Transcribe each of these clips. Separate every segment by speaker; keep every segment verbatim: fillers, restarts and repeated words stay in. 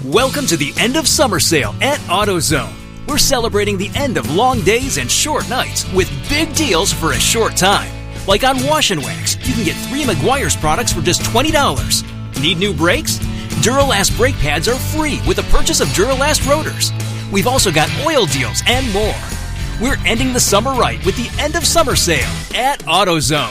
Speaker 1: Welcome to the end of summer sale at AutoZone. We're celebrating the end of long days and short nights with big deals for a short time. Like on Wash and Wax, you can get three Meguiar's products for just twenty dollars. Need new brakes? Duralast brake pads are free with the purchase of Duralast rotors. We've also got oil deals and more. We're ending the summer right with the end of summer sale at AutoZone.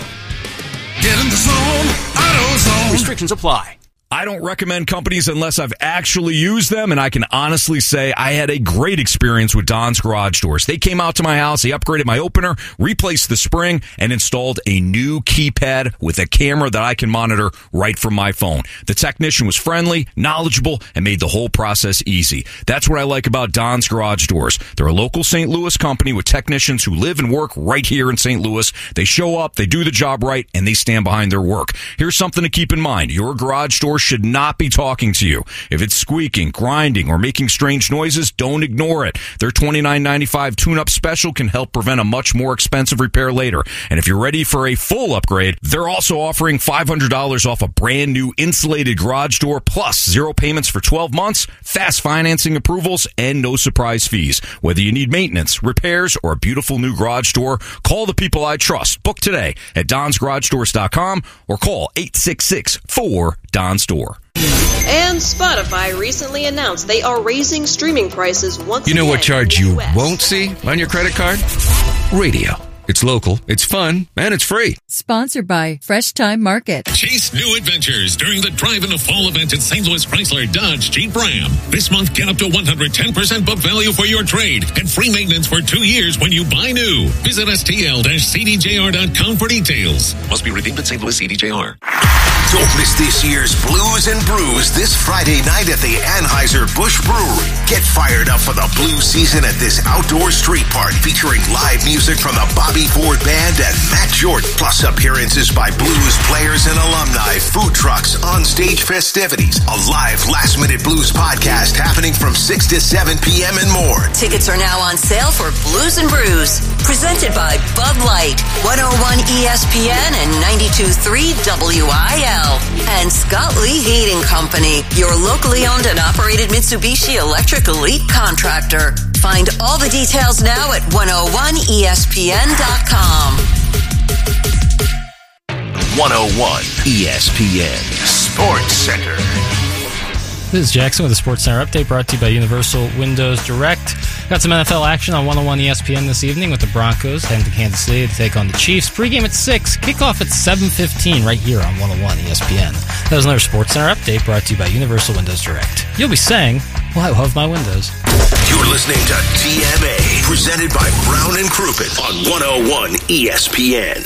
Speaker 2: Get in the zone, AutoZone.
Speaker 1: Restrictions apply.
Speaker 3: I don't recommend companies unless I've actually used them, and I can honestly say I had a great experience with Don's Garage Doors. They came out to my house, they upgraded my opener, replaced the spring, and installed a new keypad with a camera that I can monitor right from my phone. The technician was friendly, knowledgeable, and made the whole process easy. That's what I like about Don's Garage Doors. They're a local Saint Louis company with technicians who live and work right here in Saint Louis. They show up, they do the job right, and they stand behind their work. Here's something to keep in mind. Your garage door should not be talking to you. If it's squeaking, grinding, or making strange noises, don't ignore it. Their twenty-nine ninety-five tune-up special can help prevent a much more expensive repair later. And if you're ready for a full upgrade, they're also offering five hundred dollars off a brand new insulated garage door, plus zero payments for twelve months, fast financing approvals, and no surprise fees. Whether you need maintenance, repairs, or a beautiful new garage door, call the people I trust. Book today at dons garage doors dot com or call eight six six, four, D O N S door.
Speaker 4: And Spotify recently announced they are raising streaming prices once
Speaker 5: again. You know what charge you
Speaker 4: U S
Speaker 5: won't see on your credit card? Radio. It's local, it's fun, and it's free.
Speaker 6: Sponsored by Fresh Time Market.
Speaker 7: Chase new adventures during the Drive in the Fall event at Saint Louis Chrysler Dodge Jeep Ram. This month, get up to one hundred ten percent book value for your trade and free maintenance for two years when you buy new. Visit S T L C D J R dot com for details. Must be redeemed at Saint Louis C D J R.
Speaker 8: Don't miss this year's Blues and Brews this Friday night at the Anheuser-Busch Brewery. Get fired up for the blues season at this outdoor street park featuring live music from the Bobby Ford Band and Matt Jordan, plus appearances by blues players and alumni, food trucks, on-stage festivities, a live last-minute blues podcast happening from six to seven p.m. and more.
Speaker 9: Tickets are now on sale for Blues and Brews, presented by Bud Light, one oh one E S P N and ninety-two point three W I L. And Scott Lee Heating Company, your locally owned and operated Mitsubishi Electric Elite contractor. Find all the details now at one oh one E S P N dot com.
Speaker 8: one oh one E S P N Sports Center.
Speaker 10: This is Jackson with the Sports Center update brought to you by Universal Windows Direct. Got some N F L action on one oh one E S P N this evening with the Broncos heading to Kansas City to take on the Chiefs. Pre-game at six, kickoff at seven fifteen right here on one oh one E S P N. That was another Sports Center update brought to you by Universal Windows Direct. You'll be saying, well, I love my windows.
Speaker 8: You're listening to T M A, presented by Brown and Crouppen on one oh one E S P N.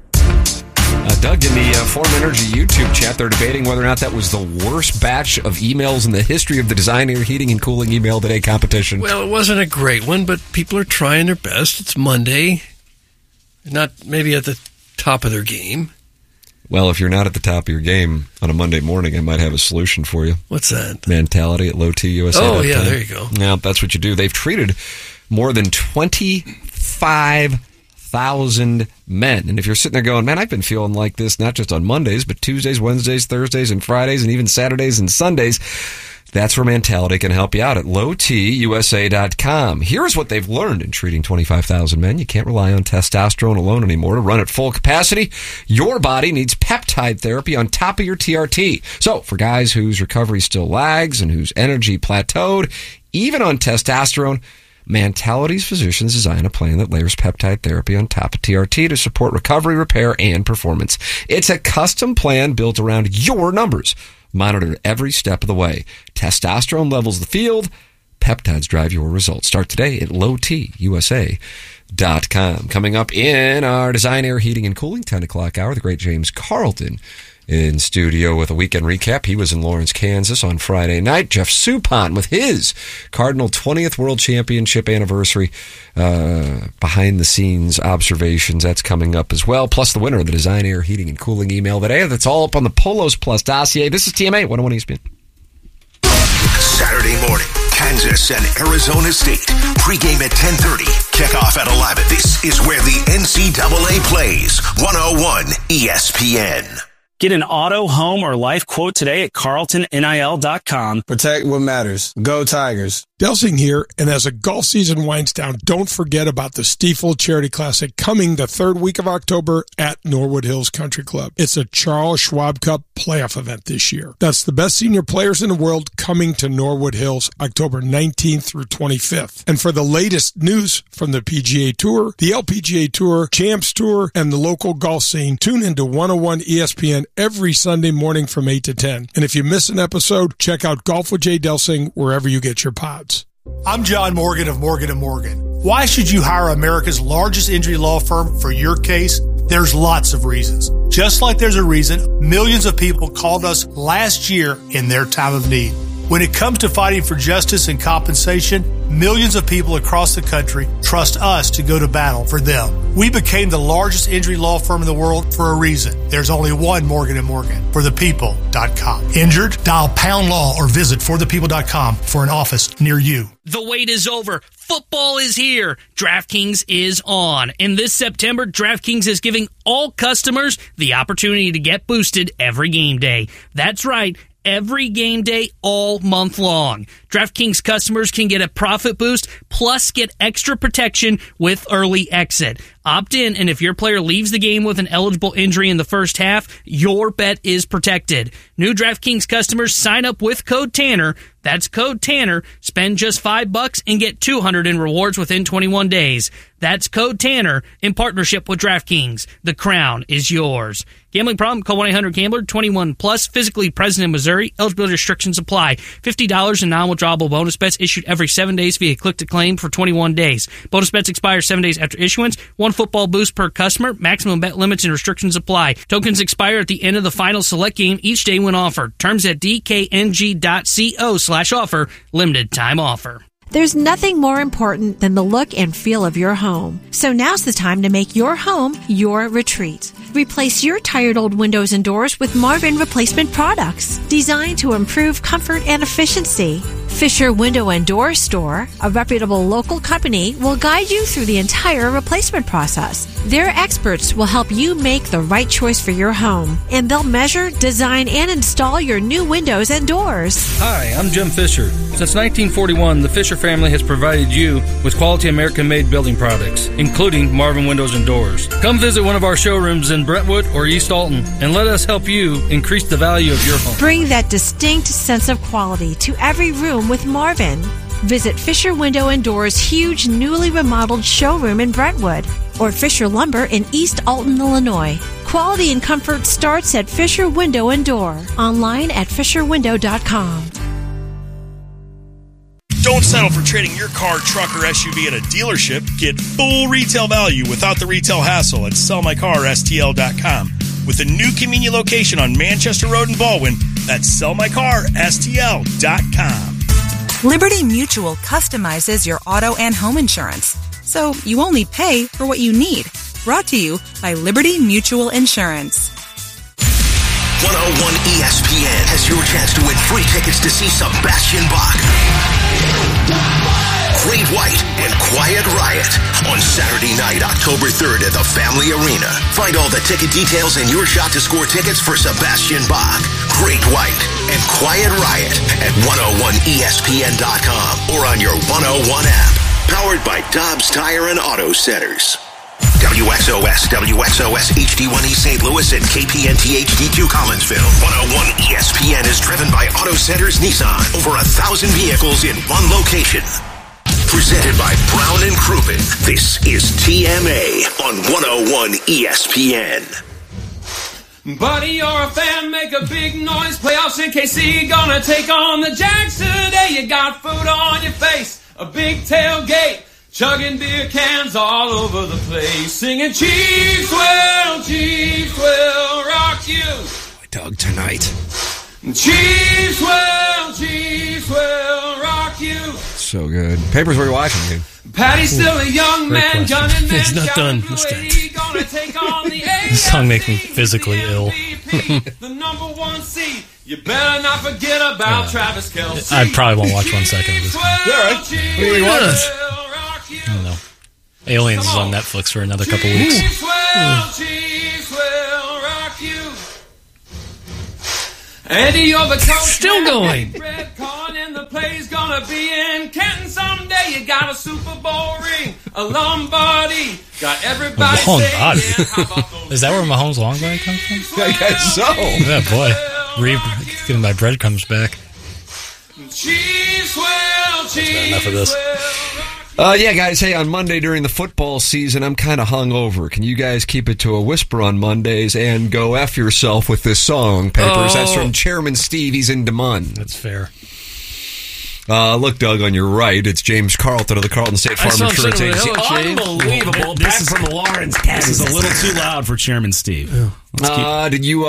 Speaker 5: Uh, Doug, in the uh, Form Energy YouTube chat, they're debating whether or not that was the worst batch of emails in the history of the Design Air Heating and Cooling Email Today competition.
Speaker 11: Well, it wasn't a great one, but people are trying their best. It's Monday. Not maybe at the top of their game.
Speaker 5: Well, if you're not at the top of your game on a Monday morning, I might have a solution for you.
Speaker 11: What's that?
Speaker 5: Mentality at low T U S A.
Speaker 11: Oh, yeah, there you go.
Speaker 5: Yeah, that's what you do. They've treated more than twenty-five thousand men. And if you're sitting there going, man, I've been feeling like this not just on Mondays, but Tuesdays, Wednesdays, Thursdays, and Fridays, and even Saturdays and Sundays, that's where Mentality can help you out at low T U S A dot com. Here's what they've learned in treating twenty-five thousand men. You can't rely on testosterone alone anymore to run at full capacity. Your body needs peptide therapy on top of your T R T. So for guys whose recovery still lags and whose energy plateaued, even on testosterone, Mentality's physicians design a plan that layers peptide therapy on top of T R T to support recovery, repair, and performance. It's a custom plan built around your numbers, monitored every step of the way. Testosterone levels the field. Peptides drive your results. Start today at low T U S A dot com. Coming up in our Design Air Heating and Cooling ten o'clock hour, the great James Carlton in studio with a weekend recap. He was in Lawrence, Kansas on Friday night. Jeff Suppan with his Cardinal twentieth World Championship anniversary uh, behind-the-scenes observations. That's coming up as well. Plus the winner of the Design Air Heating and Cooling email today. That's all up on the Polos Plus dossier. This is T M A one oh one E S P N.
Speaker 8: Saturday morning, Kansas and Arizona State. Pre-game at ten thirty. Kickoff at eleven. This is where the N C double A plays. one oh one E S P N.
Speaker 12: Get an auto, home, or life quote today at carlton nil dot com.
Speaker 13: Protect what matters. Go Tigers.
Speaker 14: Delsing here, and as the golf season winds down, don't forget about the Stiefel Charity Classic coming the third week of October at Norwood Hills Country Club. It's a Charles Schwab Cup playoff event this year. That's the best senior players in the world coming to Norwood Hills October nineteenth through twenty-fifth. And for the latest news from the P G A Tour, the L P G A Tour, Champs Tour, and the local golf scene, tune into one oh one E S P N every Sunday morning from eight to ten. And if you miss an episode, check out Golf with Jay Delsing wherever you get your pods.
Speaker 15: I'm John Morgan of Morgan and Morgan. Why should you hire America's largest injury law firm for your case? There's lots of reasons. Just like there's a reason millions of people called us last year in their time of need. When it comes to fighting for justice and compensation, millions of people across the country trust us to go to battle for them. We became the largest injury law firm in the world for a reason. There's only one Morgan and Morgan, for the people dot com. Injured? Dial pound law or visit for the people dot com for an office near you.
Speaker 16: The wait is over. Football is here. DraftKings is on. And this September, DraftKings is giving all customers the opportunity to get boosted every game day. That's right. Every game day all month long. DraftKings customers can get a profit boost plus get extra protection with early exit. Opt in, and if your player leaves the game with an eligible injury in the first half, your bet is protected. New DraftKings customers sign up with code Tanner. That's code Tanner. Spend just five bucks and get two hundred in rewards within twenty-one days. That's code Tanner in partnership with DraftKings. The crown is yours. Gambling problem? Call one eight hundred gambler. twenty-one plus. Physically present in Missouri. Eligibility restrictions apply. fifty dollars in non-withdrawable bonus bets issued every seven days via click to claim for twenty-one days. Bonus bets expire seven days after issuance. One football boost per customer. Maximum bet limits and restrictions apply. Tokens expire at the end of the final select game each day when offered. Terms at d k n g dot co slash offer. Limited time offer.
Speaker 17: There's nothing more important than the look and feel of your home. So now's the time to make your home your retreat. Replace your tired old windows and doors with Marvin replacement products designed to improve comfort and efficiency. Fisher Window and Door Store, a reputable local company, will guide you through the entire replacement process. Their experts will help you make the right choice for your home, and they'll measure, design, and install your new windows and doors.
Speaker 18: Hi, I'm Jim Fisher. Since nineteen forty-one, the Fisher family has provided you with quality American-made building products, including Marvin Windows and Doors. Come visit one of our showrooms in Brentwood or East Alton, and let us help you increase the value of your home.
Speaker 17: Bring that distinct sense of quality to every room with Marvin. Visit Fisher Window and Doors' huge newly remodeled showroom in Brentwood or Fisher Lumber in East Alton, Illinois. Quality and comfort starts at Fisher Window and Door. Online at fisher window dot com.
Speaker 19: Don't settle for trading your car, truck, or S U V at a dealership. Get full retail value without the retail hassle at sell my car S T L dot com. With a new convenient location on Manchester Road in Baldwin, that's sell my car S T L dot com.
Speaker 20: Liberty Mutual customizes your auto and home insurance, so you only pay for what you need. Brought to you by Liberty Mutual Insurance.
Speaker 8: one oh one E S P N has your chance to win free tickets to see Sebastian Bach, Great White, and Quiet Riot on Saturday night, October third at the Family Arena. Find all the ticket details and your shot to score tickets for Sebastian Bach, Great White, and Quiet Riot at one oh one E S P N dot com or on your one oh one app. Powered by Dobbs Tire and Auto Centers. W X O S, W X O S H D one E Saint Louis, and K P N T H D two Collinsville. one oh one E S P N is driven by Auto Centers Nissan. Over a thousand vehicles in one location. Presented by Brown and Crouppen. This is T M A on one oh one E S P N.
Speaker 21: Buddy, you're a fan, make a big noise. Playoffs in K C, gonna take on the Jags today. You got food on your face, a big tailgate, chugging beer cans all over the place, singing Chiefs will, Chiefs will rock you.
Speaker 5: My dog tonight.
Speaker 21: Chiefs will, Chiefs will rock you.
Speaker 5: So good. Papers, were you watching, dude?
Speaker 21: Patty's still a young man, gunning man.
Speaker 11: He's not done.
Speaker 21: Gonna take on the
Speaker 10: This song makes me physically ill.
Speaker 21: The number one seed. You better not forget about uh, Travis Kelce.
Speaker 10: I probably won't watch one second of this.
Speaker 11: Yeah, right. What do you
Speaker 10: I don't know. Aliens is on Netflix for another couple weeks.
Speaker 21: Chiefs will, Chiefs will rock you. Eddie, you're the coach.
Speaker 11: Still going.
Speaker 21: Red corn and the play's gonna be in Canton someday. You got a Super Bowl ring, a Lombardi. Got everybody
Speaker 10: Long
Speaker 21: saying,
Speaker 10: body.
Speaker 21: how about those
Speaker 10: Is that where Mahomes' long body comes from?
Speaker 5: I guess so.
Speaker 10: Yeah, boy. Reed getting my breadcrumbs back.
Speaker 21: Chiefs will, Chiefs
Speaker 10: Enough of this.
Speaker 5: Uh, yeah, guys. Hey, on Monday during the football season, I'm kind of hungover. Can you guys keep it to a whisper on Mondays and go F yourself with this song, Papers?
Speaker 11: Oh.
Speaker 5: That's from Chairman Steve. He's in Des Moines.
Speaker 10: That's fair.
Speaker 5: Uh, look, Doug, on your right, it's James Carlton of the Carlton State
Speaker 11: I
Speaker 5: Farm
Speaker 11: saw him
Speaker 5: Insurance
Speaker 11: sitting with
Speaker 5: Agency.
Speaker 11: a hello, James.
Speaker 2: Unbelievable.
Speaker 10: This
Speaker 2: Back
Speaker 10: is-
Speaker 2: from Lawrence, This Kansas. is a little too loud for Chairman Steve. Let's keep-
Speaker 5: Uh, did you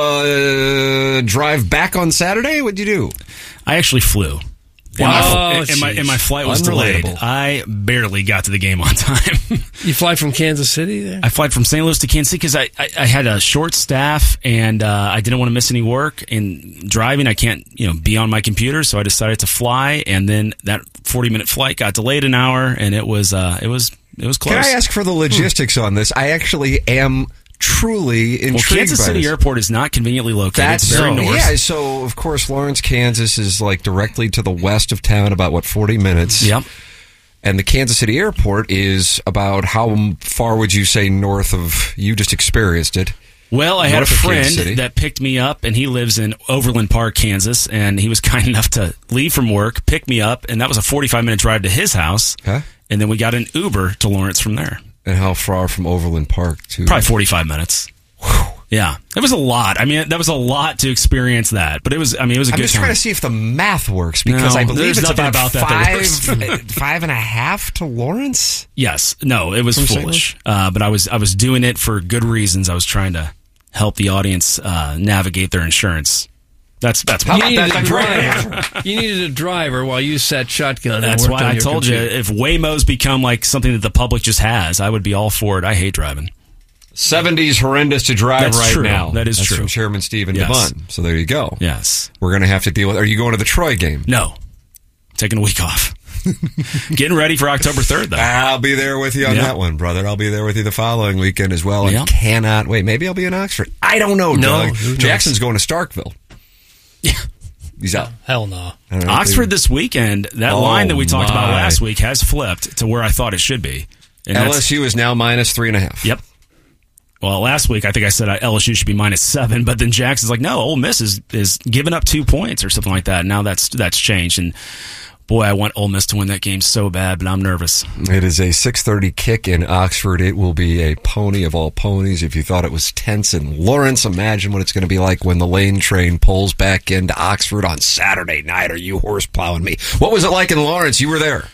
Speaker 5: uh, drive back on Saturday? What'd you do?
Speaker 2: I actually flew. And,
Speaker 11: Wow.
Speaker 2: my, and, my,
Speaker 11: jeez.
Speaker 2: and my flight was delayed.
Speaker 5: Unrelatable.
Speaker 2: I barely got to the game on time.
Speaker 11: You fly from Kansas City there?
Speaker 2: I flight from Saint Louis to Kansas City because I, I, I had a short staff and uh, I didn't want to miss any work. And driving, I can't you know be on my computer, so I decided to fly. And then that forty minute flight got delayed an hour, and it was uh, it was it was close.
Speaker 5: Can I ask for the logistics on this? I actually am truly intrigued
Speaker 2: well, Kansas
Speaker 5: by
Speaker 2: City
Speaker 5: this.
Speaker 2: Airport is not conveniently located.
Speaker 5: That's
Speaker 2: it's very
Speaker 5: so,
Speaker 2: north.
Speaker 5: Yeah, so of course Lawrence, Kansas is like directly to the west of town, about what forty minutes.
Speaker 2: Yep.
Speaker 5: And the Kansas City Airport is about how far would you say north of? You just experienced it.
Speaker 2: Well, I had a
Speaker 5: North of Kansas
Speaker 2: friend
Speaker 5: City.
Speaker 2: that picked me up, and he lives in Overland Park, Kansas, and he was kind enough to leave from work, pick me up, and that was a forty-five minute drive to his house.
Speaker 5: Huh?
Speaker 2: And then we got an Uber to Lawrence from there.
Speaker 5: And how far from Overland Park to?
Speaker 2: Probably forty-five minutes. Yeah, it was a lot. I mean, that was a lot to experience that, but it was. I mean, it was a
Speaker 5: I'm
Speaker 2: good
Speaker 5: just
Speaker 2: time.
Speaker 5: trying to see if the math works because
Speaker 2: No,
Speaker 5: I believe
Speaker 2: there's
Speaker 5: it's
Speaker 2: nothing
Speaker 5: about,
Speaker 2: about that that
Speaker 5: five,
Speaker 2: works.
Speaker 5: five and a half to Lawrence.
Speaker 2: Yes, no, it was
Speaker 5: From Saint
Speaker 2: foolish. Uh, but I was I was doing it for good reasons. I was trying to help the audience uh, navigate their insurance. That's that's
Speaker 11: You
Speaker 2: why.
Speaker 11: needed,
Speaker 2: That's
Speaker 11: a
Speaker 2: my
Speaker 11: driver. you needed a driver while you sat shotgun.
Speaker 2: That's
Speaker 11: and worked
Speaker 2: why
Speaker 11: on
Speaker 2: I
Speaker 11: your
Speaker 2: told
Speaker 11: computer.
Speaker 2: you if Waymo's become like something that the public just has, I would be all for it. I hate driving.
Speaker 5: seventies horrendous to drive
Speaker 2: That's
Speaker 5: right
Speaker 2: true.
Speaker 5: now.
Speaker 2: That is
Speaker 5: That's
Speaker 2: true.
Speaker 5: From Chairman Steve in
Speaker 2: Yes.
Speaker 5: Des Moines. So there you go.
Speaker 2: Yes.
Speaker 5: We're going to have to deal with. Are you going to the Troy game?
Speaker 2: No. Taking a week off. Getting ready for October third, though.
Speaker 5: I'll be there with you on
Speaker 2: Yeah.
Speaker 5: that one, brother. I'll be there with you the following weekend as well.
Speaker 2: Yeah.
Speaker 5: I cannot wait. Maybe I'll be in Oxford. I don't know,
Speaker 11: No,
Speaker 5: Doug.
Speaker 11: who knows?
Speaker 5: Jackson's going to Starkville.
Speaker 2: Yeah.
Speaker 5: He's out.
Speaker 10: Hell no.
Speaker 5: I don't know.
Speaker 2: Oxford this weekend, that
Speaker 5: Oh,
Speaker 2: line that we talked about
Speaker 5: my.
Speaker 2: last week has flipped to where I thought it should be. And
Speaker 5: L
Speaker 2: that's-
Speaker 5: S U is now minus three and a half.
Speaker 2: Yep. Well, last week I think I said L S U should be minus seven, but then Jackson's like, no, Ole Miss is is giving up two points or something like that. Now that's that's changed, and boy, I want Ole Miss to win that game so bad, but I'm nervous.
Speaker 5: It is a six thirty kick in Oxford. It will be a pony of all ponies. If you thought it was tense in Lawrence, imagine what it's going to be like when the lane train pulls back into Oxford on Saturday night. Are you horse plowing me? What was it like in Lawrence? You were there.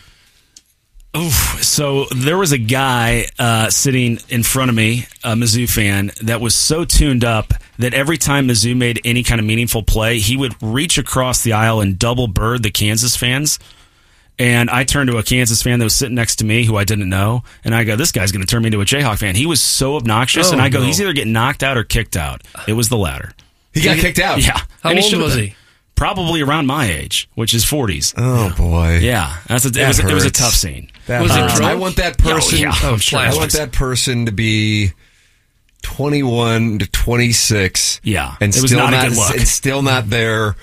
Speaker 2: Oof. So there was a guy uh, sitting in front of me, a Mizzou fan, that was so tuned up that every time Mizzou made any kind of meaningful play, he would reach across the aisle and double bird the Kansas fans. And I turned to a Kansas fan that was sitting next to me who I didn't know, and I go, this guy's going to turn me into a Jayhawk fan. He was so obnoxious,
Speaker 11: Oh,
Speaker 2: and I go,
Speaker 11: no.
Speaker 2: he's either getting knocked out or kicked out. It was the latter.
Speaker 5: He got kicked out?
Speaker 2: Yeah.
Speaker 11: How
Speaker 2: And
Speaker 11: old
Speaker 2: should have
Speaker 11: was
Speaker 2: been.
Speaker 11: he?
Speaker 2: Probably around my age, which is forties.
Speaker 5: Oh, boy.
Speaker 2: Yeah. That's a, it,
Speaker 5: That
Speaker 2: was, it was a
Speaker 5: hurts.
Speaker 2: tough scene.
Speaker 5: That
Speaker 11: Was it
Speaker 5: hurts.
Speaker 11: drunk?
Speaker 5: I want that person.
Speaker 2: Oh, yeah.
Speaker 11: Oh,
Speaker 2: I'm sure.
Speaker 5: I want that person to be twenty-one to twenty-six.
Speaker 2: Yeah.
Speaker 5: and
Speaker 2: It was
Speaker 5: still
Speaker 2: not a good look.
Speaker 5: and still not there,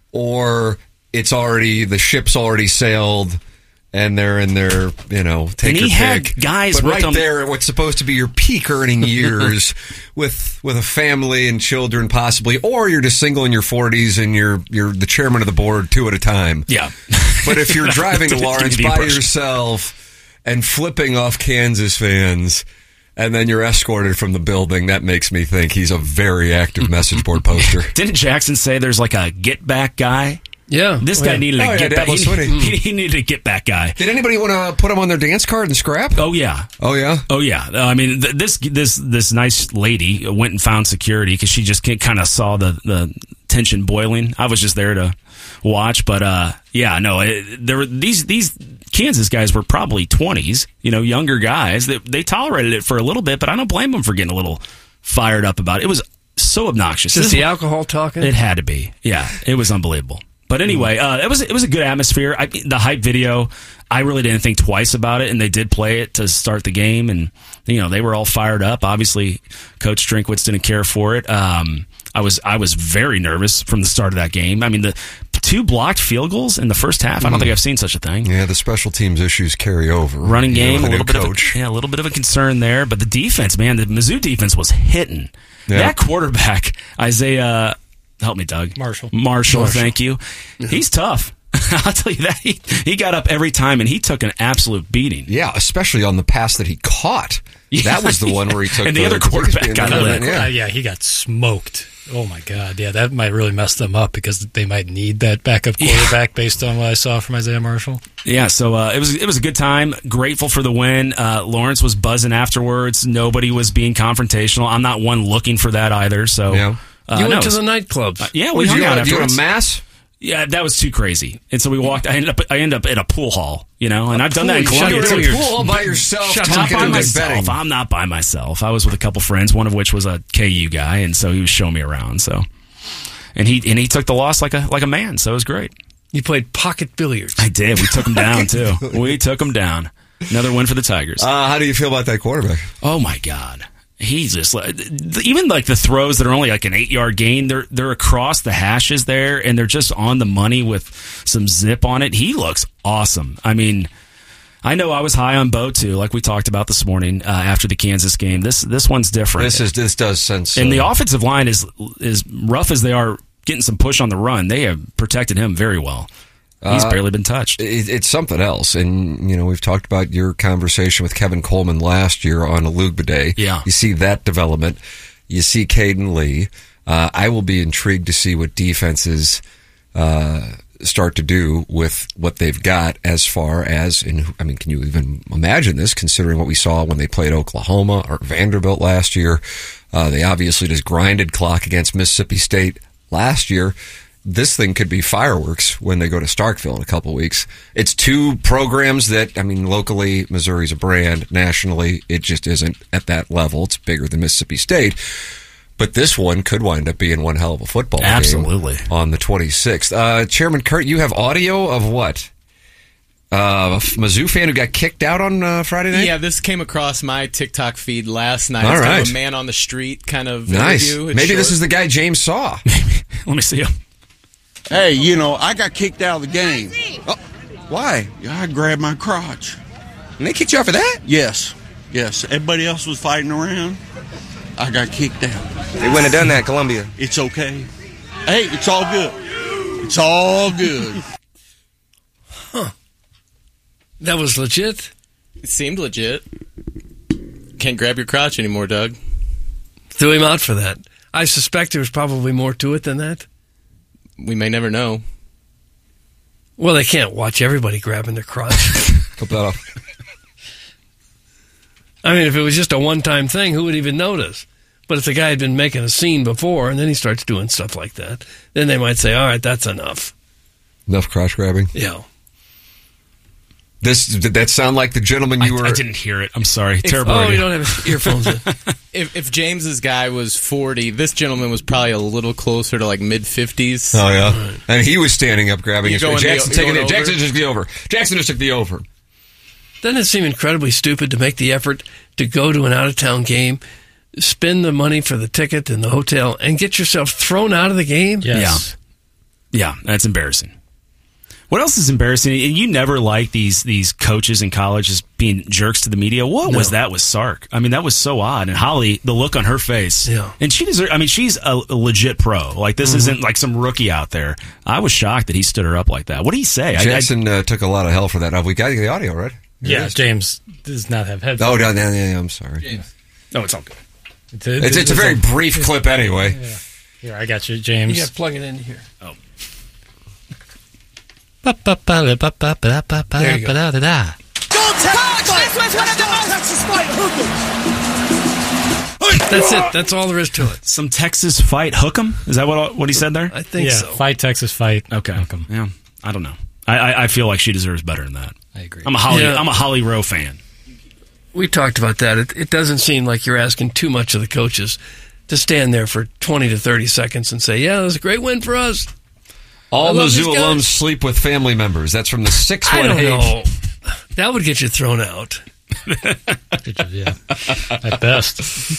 Speaker 5: or it's already the ship's already sailed. And they're in their, you know, take
Speaker 2: And he
Speaker 5: your
Speaker 2: had
Speaker 5: pick.
Speaker 2: guys
Speaker 5: but
Speaker 2: with
Speaker 5: right
Speaker 2: him-
Speaker 5: there, at what's supposed to be your peak earning years, with with a family and children, possibly, or you're just single in your forties and you're you're the chairman of the board two at a time.
Speaker 2: Yeah.
Speaker 5: But if you're driving to
Speaker 2: Give me
Speaker 5: Lawrence
Speaker 2: the
Speaker 5: by
Speaker 2: impression.
Speaker 5: yourself and flipping off Kansas fans, and then you're escorted from the building, that makes me think he's a very active message board poster.
Speaker 2: Didn't Jackson say there's like a get back guy?
Speaker 11: Yeah.
Speaker 2: This
Speaker 11: Oh,
Speaker 2: guy
Speaker 11: yeah.
Speaker 2: needed a
Speaker 5: Oh, yeah,
Speaker 2: get back.
Speaker 5: Dabo
Speaker 2: He,
Speaker 5: Swinney.
Speaker 2: he, he needed a get back guy.
Speaker 5: Did anybody want to put him on their dance card and scrap?
Speaker 2: Oh yeah.
Speaker 5: Oh yeah.
Speaker 2: Oh yeah. Uh, I mean, th- this this this nice lady went and found security because she just kind of saw the the tension boiling. I was just there to watch, but uh, yeah, no, it, there were these these Kansas guys were probably twenties, you know, younger guys. They they tolerated it for a little bit, but I don't blame them for getting a little fired up about it. It was so obnoxious.
Speaker 11: Is
Speaker 2: This-
Speaker 11: the alcohol talking?
Speaker 2: It had to be. Yeah, it was unbelievable. But anyway, uh, it was it was a good atmosphere. I, the hype video, I really didn't think twice about it, and they did play it to start the game, and you know they were all fired up. Obviously, Coach Drinkwitz didn't care for it. Um, I was I was very nervous from the start of that game. I mean, the two blocked field goals in the first half. I don't think I've seen such a thing.
Speaker 5: Yeah, the special teams issues carry over.
Speaker 2: Running game,
Speaker 5: know,
Speaker 2: a little bit
Speaker 5: coach.
Speaker 2: of a, yeah, a little bit of a concern there, but the defense, man, the Mizzou defense was hitting.
Speaker 5: Yeah.
Speaker 2: That quarterback, Isaiah, help me, Doug.
Speaker 10: Marshall.
Speaker 2: Marshall,
Speaker 11: Marshall.
Speaker 2: thank you. He's tough. I'll tell you that. He, he got up every time, and he took an absolute beating.
Speaker 5: Yeah, especially on the pass that he caught.
Speaker 2: Yeah.
Speaker 5: That was the one where he took
Speaker 2: and the,
Speaker 5: the
Speaker 2: other quarterback got
Speaker 10: Uh,
Speaker 2: lit.
Speaker 10: yeah. yeah, he got smoked. Oh my God, yeah, that might really mess them up because they might need that backup quarterback yeah. based on what I saw from Isaiah Marshall.
Speaker 2: Yeah, so uh, it was it was a good time. Grateful for the win. Uh, Lawrence was buzzing afterwards. Nobody was being confrontational. I'm not one looking for that either. So
Speaker 5: yeah.
Speaker 2: uh,
Speaker 11: you went
Speaker 2: no,
Speaker 11: to
Speaker 2: was,
Speaker 11: the nightclubs.
Speaker 2: Uh, yeah, we
Speaker 5: hung
Speaker 2: hung out
Speaker 5: afterwards. You went to
Speaker 2: afterwards.
Speaker 5: mass?
Speaker 2: Yeah, that was too crazy. And so we walked. I ended up. I ended up at a pool hall, you know, and I've done that in Columbia
Speaker 5: You're
Speaker 2: too.
Speaker 5: in a pool all by yourself.
Speaker 2: Shut up.
Speaker 5: talking
Speaker 2: Not by
Speaker 5: and
Speaker 2: myself.
Speaker 5: betting.
Speaker 2: I'm not by myself. I was with a couple friends, one of which was a K U guy, and so he was showing me around. So, and he and he took the loss like a like a man. So it was great.
Speaker 11: You played pocket billiards.
Speaker 2: I did. We took him down too. We took him down. Another win for the Tigers.
Speaker 5: Uh, how do you feel about that quarterback?
Speaker 2: Oh my God. He's just like, even like the throws that are only like an eight yard gain, they're they're across the hashes there, and they're just on the money with some zip on it. He looks awesome. I mean, I know I was high on Bo too, like we talked about this morning uh, after the Kansas game. This this one's different.
Speaker 5: This is this does sense.
Speaker 2: And
Speaker 5: uh,
Speaker 2: the offensive line is is rough as they are getting some push on the run. They have protected him very well. He's
Speaker 5: Uh,
Speaker 2: barely been touched.
Speaker 5: It, it's something else. And, you know, we've talked about your conversation with Kevin Coleman last year on Alugba Day.
Speaker 2: Yeah.
Speaker 5: You see that development. You see Caden Lee. Uh, I will be intrigued to see what defenses uh, start to do with what they've got as far as, and I mean, can you even imagine this considering what we saw when they played Oklahoma or Vanderbilt last year? Uh, they obviously just grinded clock against Mississippi State last year. This thing could be fireworks when they go to Starkville in a couple weeks. It's two programs that, I mean, locally, Missouri's a brand. Nationally, it just isn't at that level. It's bigger than Mississippi State. But this one could wind up being one hell of a football
Speaker 2: Absolutely.
Speaker 5: game on the twenty-sixth. Uh, Chairman Kurt, you have audio of what? Uh, a Mizzou fan who got kicked out on uh, Friday night?
Speaker 1: Yeah, this came across my TikTok feed last night.
Speaker 5: All
Speaker 1: it's
Speaker 5: right.
Speaker 1: kind of a man on the street kind of
Speaker 5: Nice.
Speaker 1: interview. It's
Speaker 5: Maybe
Speaker 1: short.
Speaker 5: this is the guy James saw.
Speaker 2: Let me see him.
Speaker 22: Hey, you know, I got kicked out of the game. Oh, why? I grabbed my crotch.
Speaker 5: And they kicked you out for that?
Speaker 22: Yes. Yes. Everybody else was fighting around. I got kicked out.
Speaker 23: They wouldn't have done that in Columbia.
Speaker 22: It's okay. Hey, it's all good. It's all good.
Speaker 11: Huh. That was legit?
Speaker 1: It seemed legit. Can't grab your crotch anymore, Doug.
Speaker 11: Threw him out for that. I suspect there was probably more to it than that.
Speaker 1: We may never know.
Speaker 11: Well, they can't watch everybody grabbing their crotch.
Speaker 5: Cut that off.
Speaker 11: I mean, if it was just a one-time thing, who would even notice? But if the guy had been making a scene before and then he starts doing stuff like that, then they might say, all right, that's enough.
Speaker 5: Enough crotch grabbing?
Speaker 11: Yeah.
Speaker 5: This did that sound like the gentleman you
Speaker 2: I,
Speaker 5: were?
Speaker 2: I didn't hear it. I'm sorry.
Speaker 1: If-
Speaker 2: Terrible.
Speaker 1: oh,
Speaker 2: radio.
Speaker 1: you don't
Speaker 11: have earphones in.
Speaker 1: If, if James's guy was forty, this gentleman was probably a little closer to like mid-fifties.
Speaker 5: Oh, yeah. And he was standing up grabbing
Speaker 1: You
Speaker 5: his
Speaker 1: going
Speaker 5: crotch. Jackson
Speaker 1: the-
Speaker 5: taking
Speaker 1: going
Speaker 5: it. Jackson
Speaker 1: over?
Speaker 5: just took the over. Jackson just took the over.
Speaker 11: Doesn't it seem incredibly stupid to make the effort to go to an out-of-town game, spend the money for the ticket and the hotel, and get yourself thrown out of the game?
Speaker 2: Yes. Yeah. Yeah, that's embarrassing. What else is embarrassing? And you never like these these coaches in college just being jerks to the media. What
Speaker 11: No.
Speaker 2: was that with Sark? I mean, that was so odd. And Holly, the look on her face.
Speaker 11: Yeah.
Speaker 2: And she deserves, I mean, she's a, a legit pro. Like, this
Speaker 11: Mhm.
Speaker 2: isn't like some rookie out there. I was shocked that he stood her up like that. What did he say? I-
Speaker 5: Jackson uh, took a lot of hell for that. Uh, we got the audio, right? Here it
Speaker 10: Yeah,
Speaker 5: is.
Speaker 10: James does not have headphones.
Speaker 5: Oh, no, no, no, no, I'm sorry.
Speaker 10: James.
Speaker 2: No, it's all good.
Speaker 10: It's a,
Speaker 5: It's, it's a very brief clip anyway.
Speaker 10: Yeah. Here, I got you, James.
Speaker 11: You got to plug it in here.
Speaker 2: Oh.
Speaker 11: There you go.
Speaker 22: Go Texas fight!
Speaker 11: That's it. That's all there is to it.
Speaker 2: Some Texas fight hook 'em? Is that what what he said there?
Speaker 11: I think
Speaker 10: yeah,
Speaker 11: so.
Speaker 10: fight Texas, fight.
Speaker 2: Okay.
Speaker 10: Hook 'em.
Speaker 2: Yeah. I don't know. I, I, I feel like she deserves better than that.
Speaker 10: I agree.
Speaker 2: I'm a Holly.
Speaker 11: Yeah.
Speaker 2: I'm a Holly Rowe fan.
Speaker 11: We talked about that. It, it doesn't seem like you're asking too much of the coaches to stand there for twenty to thirty seconds and say, yeah, it was a great win for us. I
Speaker 5: All
Speaker 11: love
Speaker 5: Mizzou
Speaker 11: these guys.
Speaker 5: alums sleep with family members. That's from the six
Speaker 11: I
Speaker 5: one
Speaker 11: don't
Speaker 5: H.
Speaker 11: know. That would get you thrown out.
Speaker 10: Yeah, at best.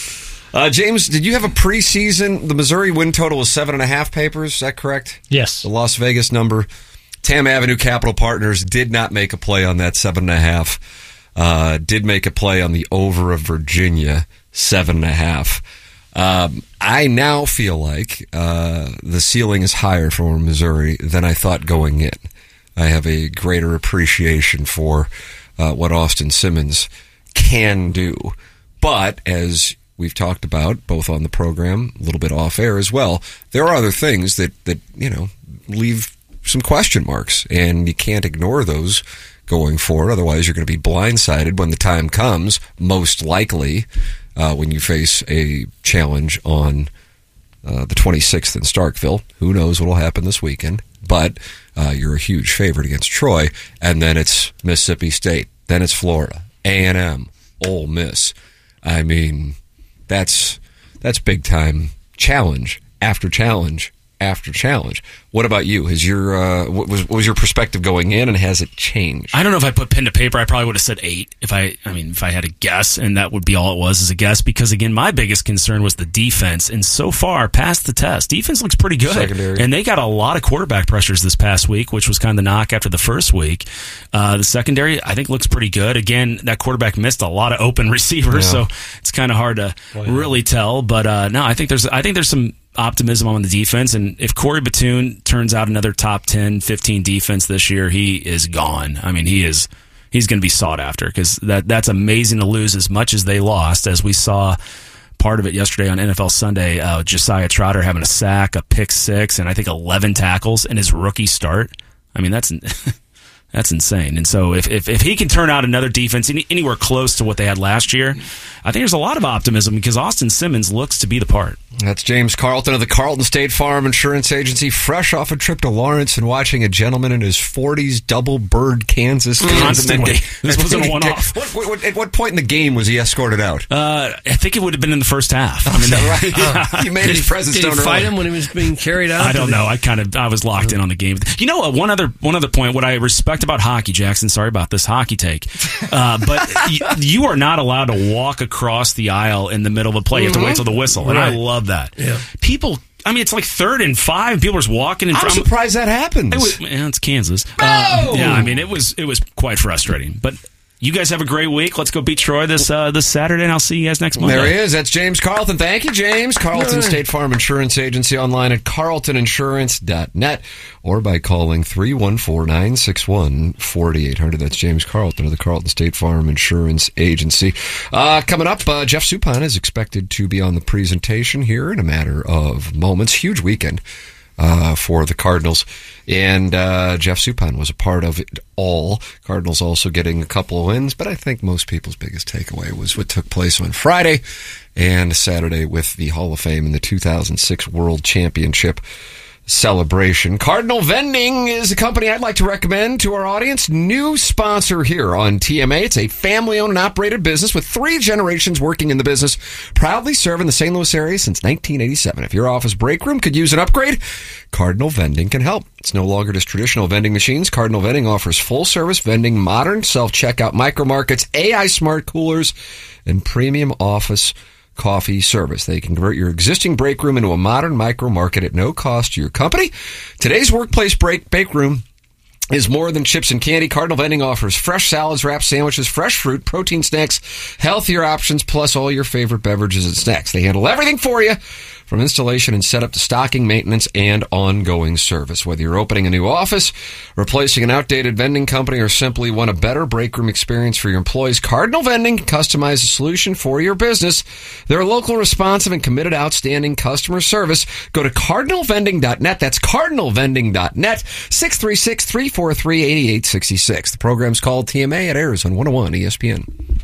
Speaker 5: Uh, James, did you have a preseason? The Missouri win total was seven and a half papers. Is that correct?
Speaker 10: Yes.
Speaker 5: The Las Vegas number. Tam Avenue Capital Partners did not make a play on that seven and a half. Uh, did make a play on the over of Virginia, seven and a half. Um, I now feel like uh, the ceiling is higher for Missouri than I thought going in. I have a greater appreciation for uh, what Austin Simmons can do. But as we've talked about, both on the program, a little bit off air as well, there are other things that, that you know, leave some question marks, and you can't ignore those going forward. Otherwise, you're going to be blindsided when the time comes, most likely, uh, when you face a challenge on uh, the twenty-sixth in Starkville. Who knows what will happen this weekend, but uh, you're a huge favorite against Troy, and then it's Mississippi State, then it's Florida, A and M, Ole Miss. I mean, that's that's big time challenge after challenge after challenge. What about you? Has your uh, what was what was your perspective going in, and has it changed?
Speaker 2: I don't know if I put pen to paper. I probably would have said eight if I. I mean, if I had a guess, and that would be all it was as a guess. Because again, my biggest concern was the defense, and so far past the test, defense looks pretty good.
Speaker 5: Secondary.
Speaker 2: And they got a lot of quarterback pressures this past week, which was kind of the knock after the first week. Uh, the secondary, I think, looks pretty good. Again, that quarterback missed a lot of open receivers,
Speaker 5: Yeah.
Speaker 2: so it's kind of hard to
Speaker 5: Well, yeah.
Speaker 2: really tell. But uh, no, I think there's. I think there's some optimism on the defense, and if Corey Batoon turns out another top ten, fifteen defense this year, he is gone. I mean, he is he's going to be sought after, because that that's amazing to lose as much as they lost, as we saw part of it yesterday on N F L Sunday. uh, Josiah Trotter having a sack, a pick six, and I think eleven tackles in his rookie start. I mean, that's that's insane. And so if, if, if he can turn out another defense any, anywhere close to what they had last year, I think there's a lot of optimism, because Austin Simmons looks to be the part.
Speaker 5: That's James Carlton of the Carlton State Farm Insurance Agency, fresh off a trip to Lawrence and watching a gentleman in his forties double bird Kansas.
Speaker 2: Constantly. This wasn't a one-off.
Speaker 5: What, what, what, at what point in the game was he escorted out?
Speaker 2: Uh, I think it would have been in the first half. I mean,
Speaker 5: right? Yeah. He made his presence
Speaker 11: Did he
Speaker 5: known
Speaker 11: fight
Speaker 5: early.
Speaker 11: him when he was being carried out?
Speaker 2: I don't know. I kind of I was locked in on the game. You know, uh, one other one other point. What I respect about hockey, Jackson. Sorry about this hockey take, uh, but y- you are not allowed to walk across the aisle in the middle of a play. You have to
Speaker 5: Mhm.
Speaker 2: wait till the whistle, and I
Speaker 5: Right.
Speaker 2: love that.
Speaker 11: Yeah.
Speaker 2: People. I mean, it's like third and five. People are just walking in
Speaker 5: I'm
Speaker 2: front.
Speaker 5: surprised that happens.
Speaker 2: It was, yeah, it's Kansas. Uh, yeah, I mean, it was it was quite frustrating. But you guys have a great week. Let's go beat Troy this uh, this Saturday, and I'll see you guys next Monday.
Speaker 5: There he is. That's James Carlton. Thank you, James. Carlton State Farm Insurance Agency, online at carlton insurance dot net or by calling three one four, nine six one, four eight zero zero. That's James Carlton of the Carlton State Farm Insurance Agency. Uh, coming up, uh, Jeff Suppan is expected to be on the presentation here in a matter of moments. Huge weekend uh, for the Cardinals. And uh, Jeff Suppan was a part of it all. Cardinals also getting a couple of wins, but I think most people's biggest takeaway was what took place on Friday and Saturday with the Hall of Fame and the two thousand six World Championship celebration. Cardinal Vending is a company I'd like to recommend to our audience. New sponsor here on T M A. It's a family-owned and operated business with three generations working in the business, proudly serving the Saint Louis area since nineteen eighty-seven. If your office break room could use an upgrade, Cardinal Vending can help. It's no longer just traditional vending machines. Cardinal Vending offers full-service vending, modern self-checkout micro markets, A I smart coolers, and premium office coffee service. They can convert your existing break room into a modern micro market at no cost to your company. Today's workplace break bake room is more than chips and candy. Cardinal Vending offers fresh salads, wrapped sandwiches, fresh fruit, protein snacks, healthier options, plus all your favorite beverages and snacks. They handle everything for you, from installation and setup to stocking, maintenance, and ongoing service. Whether you're opening a new office, replacing an outdated vending company, or simply want a better break room experience for your employees, Cardinal Vending can customize a solution for your business. They're local, responsive, and committed to outstanding customer service. Go to cardinal vending dot net. That's cardinal vending dot net. six three six, three four three, eight eight six six. The program's called T M A. It airs on one oh one E S P N.